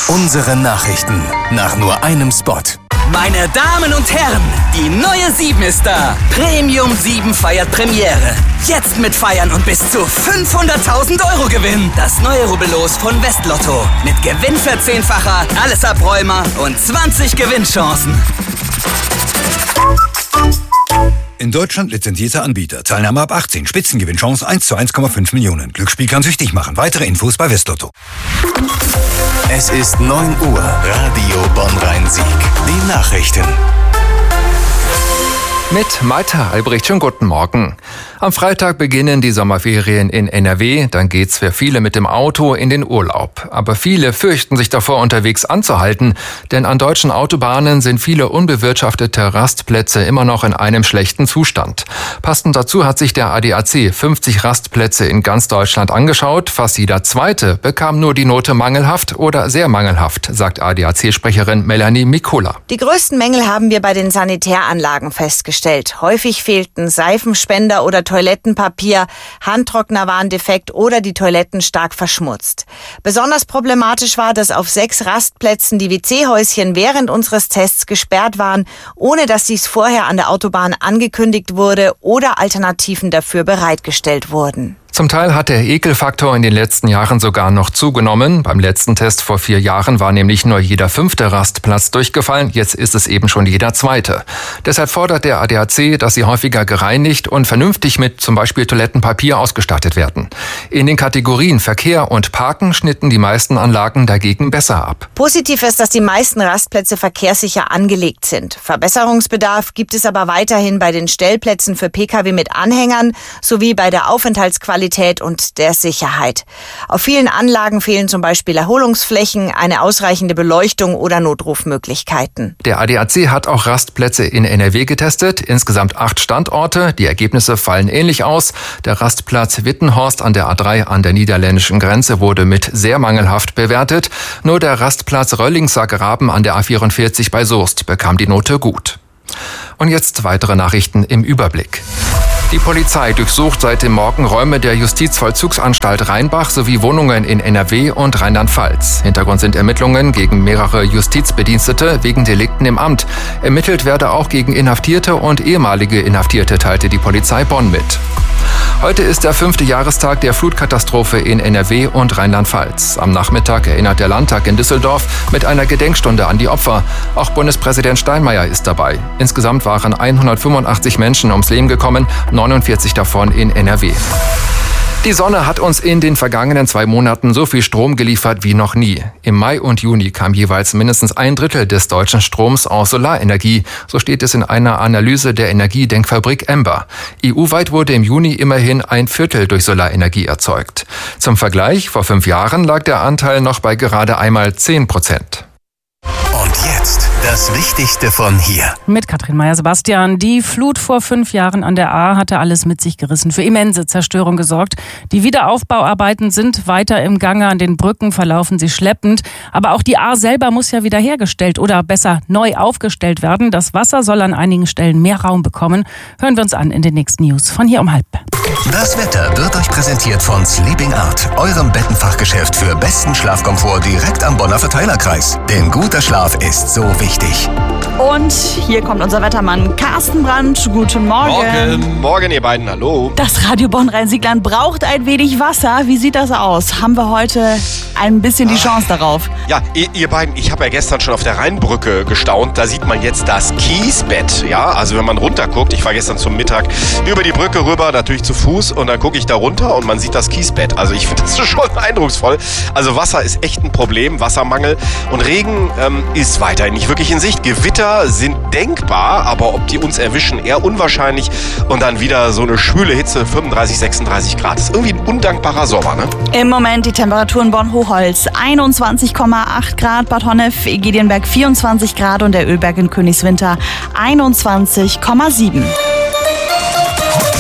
Unsere Nachrichten nach nur einem Spot. Meine Damen und Herren, die neue 7 ist da. Premium 7 feiert Premiere. Jetzt mit Feiern und bis zu 500.000 € Gewinn. Das neue Rubbellos von Westlotto. Mit Gewinnverzehnfacher, alles Abräumer und 20 Gewinnchancen. In Deutschland lizenzierter Anbieter. Teilnahme ab 18. Spitzengewinnchance 1 zu 1,5 Millionen. Glücksspiel kann süchtig machen. Weitere Infos bei Westlotto. Es ist 9 Uhr. Radio Bonn-Rhein-Sieg. Die Nachrichten. Mit Maita Albrecht, schönen guten Morgen. Am Freitag beginnen die Sommerferien in NRW. Dann geht's für viele mit dem Auto in den Urlaub. Aber viele fürchten sich davor, unterwegs anzuhalten. Denn an deutschen Autobahnen sind viele unbewirtschaftete Rastplätze immer noch in einem schlechten Zustand. Passend dazu hat sich der ADAC 50 Rastplätze in ganz Deutschland angeschaut. Fast jeder zweite bekam nur die Note mangelhaft oder sehr mangelhaft, sagt ADAC-Sprecherin Melanie Mikula. Die größten Mängel haben wir bei den Sanitäranlagen festgestellt. Häufig fehlten Seifenspender oder Toilettenpapier, Handtrockner waren defekt oder die Toiletten stark verschmutzt. Besonders problematisch war, dass auf 6 Rastplätzen die WC-Häuschen während unseres Tests gesperrt waren, ohne dass dies vorher an der Autobahn angekündigt wurde oder Alternativen dafür bereitgestellt wurden. Zum Teil hat der Ekelfaktor in den letzten Jahren sogar noch zugenommen. Beim letzten Test vor 4 Jahren war nämlich nur jeder 5. Rastplatz durchgefallen. Jetzt ist es eben schon jeder 2. Deshalb fordert der ADAC, dass sie häufiger gereinigt und vernünftig mit zum Beispiel Toilettenpapier ausgestattet werden. In den Kategorien Verkehr und Parken schnitten die meisten Anlagen dagegen besser ab. Positiv ist, dass die meisten Rastplätze verkehrssicher angelegt sind. Verbesserungsbedarf gibt es aber weiterhin bei den Stellplätzen für Pkw mit Anhängern sowie bei der Aufenthaltsqualität und der Sicherheit. Auf vielen Anlagen fehlen zum Beispiel Erholungsflächen, eine ausreichende Beleuchtung oder Notrufmöglichkeiten. Der ADAC hat auch Rastplätze in NRW getestet, insgesamt 8 Standorte. Die Ergebnisse fallen ähnlich aus. Der Rastplatz Wittenhorst an der A3 an der niederländischen Grenze wurde mit sehr mangelhaft bewertet. Nur der Rastplatz Röllingser Graben an der A44 bei Soest bekam die Note gut. Und jetzt weitere Nachrichten im Überblick. Die Polizei durchsucht seit dem Morgen Räume der Justizvollzugsanstalt Rheinbach sowie Wohnungen in NRW und Rheinland-Pfalz. Hintergrund sind Ermittlungen gegen mehrere Justizbedienstete wegen Delikten im Amt. Ermittelt werde auch gegen Inhaftierte und ehemalige Inhaftierte, teilte die Polizei Bonn mit. Heute ist der 5. Jahrestag der Flutkatastrophe in NRW und Rheinland-Pfalz. Am Nachmittag erinnert der Landtag in Düsseldorf mit einer Gedenkstunde an die Opfer. Auch Bundespräsident Steinmeier ist dabei. Insgesamt waren 185 Menschen ums Leben gekommen, 49 davon in NRW. Die Sonne hat uns in den vergangenen 2 Monaten so viel Strom geliefert wie noch nie. Im Mai und Juni kam jeweils mindestens 1/3 des deutschen Stroms aus Solarenergie. So steht es in einer Analyse der Energiedenkfabrik Ember. EU-weit wurde im Juni immerhin 1/4 durch Solarenergie erzeugt. Zum Vergleich, vor 5 Jahren lag der Anteil noch bei gerade einmal 10%. Und jetzt das Wichtigste von hier. Mit Katrin Meyer-Sebastian. Die Flut vor 5 Jahren an der Ahr hatte alles mit sich gerissen, für immense Zerstörung gesorgt. Die Wiederaufbauarbeiten sind weiter im Gange. An den Brücken verlaufen sie schleppend. Aber auch die Ahr selber muss ja wiederhergestellt oder besser neu aufgestellt werden. Das Wasser soll an einigen Stellen mehr Raum bekommen. Hören wir uns an in den nächsten News von hier um 12:30. Das Wetter wird euch präsentiert von Sleeping Art, eurem Bettenfachgeschäft für besten Schlafkomfort direkt am Bonner Verteilerkreis. Denn guter Schlaf ist so wichtig. Und hier kommt unser Wettermann Carsten Brandt. Guten Morgen. Morgen, ihr beiden, hallo. Das Radio Bonn-Rhein-Siegland braucht ein wenig Wasser. Wie sieht das aus? Haben wir heute ein bisschen die Chance darauf? Ja, ihr beiden, ich habe ja gestern schon auf der Rheinbrücke gestaunt. Da sieht man jetzt das Kiesbett. Ja, also wenn man runterguckt, ich war gestern zum Mittag über die Brücke rüber, natürlich zu Fuß, und dann gucke ich da runter und man sieht das Kiesbett. Also ich finde das schon eindrucksvoll. Also Wasser ist echt ein Problem, Wassermangel, und Regen ist weiterhin nicht wirklich in Sicht. Gewitter sind denkbar, aber ob die uns erwischen, eher unwahrscheinlich. Und dann wieder so eine schwüle Hitze, 35, 36 Grad. Das ist irgendwie ein undankbarer Sommer, ne? Im Moment die Temperatur in Bonn-Hochholz 21,8 Grad, Bad Honnef, Egedienberg 24 Grad und der Ölberg in Königswinter 21,7.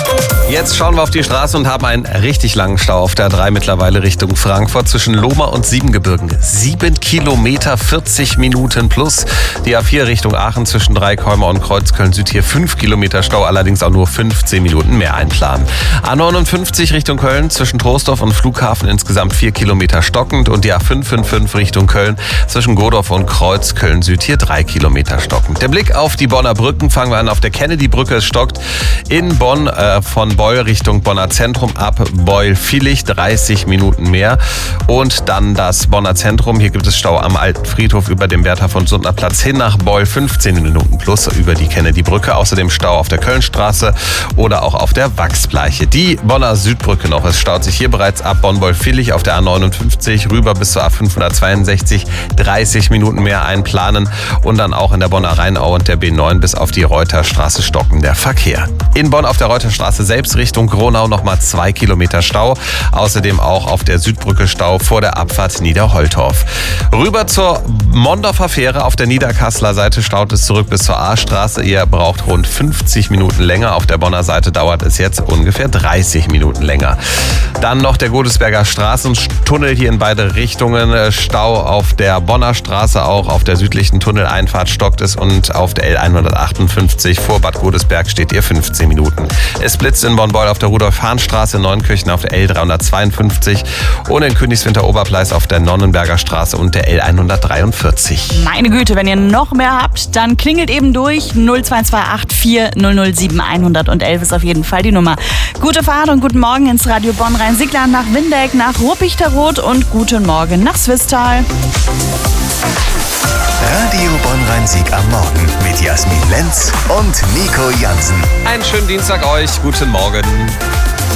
Jetzt schauen wir auf die Straße und haben einen richtig langen Stau auf der A3 mittlerweile Richtung Frankfurt zwischen Lohmar und Siebengebirgen. 7 Kilometer, 40 Minuten plus. Die A4 Richtung Aachen zwischen Dreikäumer und Kreuzköln-Süd hier 5 Kilometer Stau, allerdings auch nur 15 Minuten mehr einplanen. A59 Richtung Köln zwischen Troisdorf und Flughafen insgesamt 4 Kilometer stockend und die A555 Richtung Köln zwischen Godorf und Kreuzköln-Süd hier 3 Kilometer stockend. Der Blick auf die Bonner Brücken, fangen wir an auf der Kennedy-Brücke. Es stockt in Bonn von Beul Richtung Bonner Zentrum ab Beul-Villich 30 Minuten mehr. Und dann das Bonner Zentrum. Hier gibt es Stau am Alten Friedhof über dem Bertha von Suttner Platz hin nach Beul 15 Minuten plus über die Kennedy-Brücke. Außerdem Stau auf der Kölnstraße oder auch auf der Wachsbleiche. Die Bonner Südbrücke noch. Es staut sich hier bereits ab Bonn-Beul-Villich auf der A59 rüber bis zur A562 30 Minuten mehr einplanen. Und dann auch in der Bonner Rheinau und der B9 bis auf die Reuterstraße stocken der Verkehr. In Bonn auf der Reuterstraße selbst Richtung Gronau nochmal 2 Kilometer Stau. Außerdem auch auf der Südbrücke Stau vor der Abfahrt Niederholtorf. Rüber zur Mondorfer Fähre auf der Niederkasseler Seite staut es zurück bis zur A-Straße. Ihr braucht rund 50 Minuten länger. Auf der Bonner Seite dauert es jetzt ungefähr 30 Minuten länger. Dann noch der Godesberger Straßentunnel hier in beide Richtungen. Stau auf der Bonner Straße, auch auf der südlichen Tunneleinfahrt stockt es und auf der L158 vor Bad Godesberg steht ihr 15 Minuten. Es blitzt in Bonn-Beul auf der Rudolf-Hahn-Straße, in Neunkirchen auf der L352 und in Königswinter-Oberpleis auf der Nonnenberger Straße und der L143. Meine Güte, wenn ihr noch mehr habt, dann klingelt eben durch. 0228 4007 111 ist auf jeden Fall die Nummer. Gute Fahrt und guten Morgen ins Radio Bonn Rhein-Siegland, nach Windeck, nach Ruppichteroth und guten Morgen nach Swisttal. Radio Bonn Rhein-Sieg am Morgen mit Jasmin Lenz und Nico Jansen. Einen schönen Dienstag euch, guten Morgen.